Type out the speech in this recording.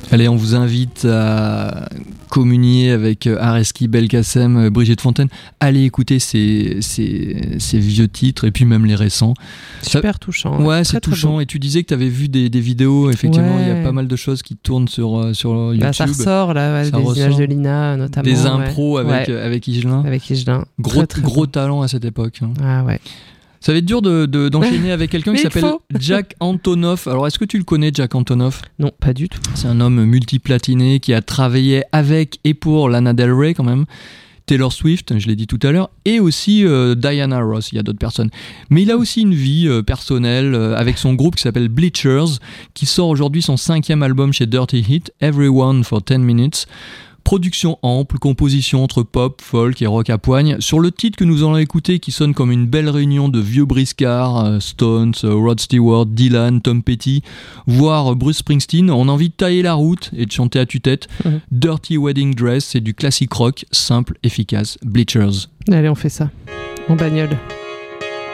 Allez, on vous invite à communier avec Areski Belkacem, Brigitte Fontaine. Allez écouter ces vieux titres et puis même les récents. Super touchant. Ouais, très, c'est très touchant. beau. Et tu disais que tu avais vu des vidéos. Effectivement, il y a Ouais. pas mal de choses qui tournent sur YouTube. Bah, ça ressort là, Ça des ressort. images de Lina notamment. Des impros ouais. avec Higelin. Avec Higelin. Gros, Très, très gros bon. talent à cette époque. Hein. Ah ouais. Ça va être dur d'enchaîner avec quelqu'un qui Mais il s'appelle faut. Jack Antonoff. Alors, est-ce que tu le connais, Jack Antonoff ? Non, pas du tout. C'est un homme multiplatiné qui a travaillé avec et pour Lana Del Rey quand même, Taylor Swift, je l'ai dit tout à l'heure, et aussi Diana Ross, il y a d'autres personnes. Mais il a aussi une vie personnelle avec son groupe qui s'appelle Bleachers, qui sort aujourd'hui son 5e album chez Dirty Hit, Everyone for 10 Minutes. Production ample, composition entre pop, folk et rock à poigne. Sur le titre que nous allons écouter, qui sonne comme une belle réunion de vieux briscards, Stones, Rod Stewart, Dylan, Tom Petty, voire Bruce Springsteen, on a envie de tailler la route et de chanter à tue-tête. Dirty Wedding Dress, c'est du classique rock, simple, efficace. Bleachers. Allez, on fait ça. En bagnole.